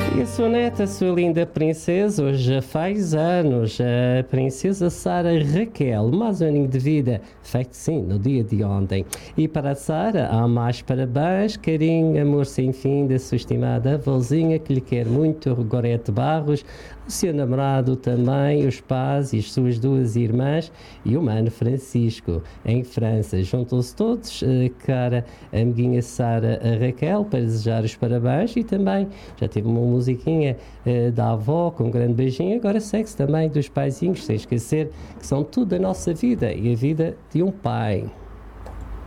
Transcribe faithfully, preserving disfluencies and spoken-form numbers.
E a sua neta, a sua linda princesa, hoje já faz anos, a princesa Sara Raquel, mais um aninho de vida, feito sim, no dia de ontem. E para a Sara, há mais parabéns, carinho, amor sem fim da sua estimada avózinha, que lhe quer muito, Gorete Barros, o seu namorado também, os pais e as suas duas irmãs e o mano Francisco, em França. Juntam-se todos, cara amiguinha Sara Raquel, para desejar os parabéns e também já teve uma musiquinha uh, da avó com um grande beijinho, agora segue-se também dos paizinhos, sem esquecer que são tudo a nossa vida e a vida de um pai.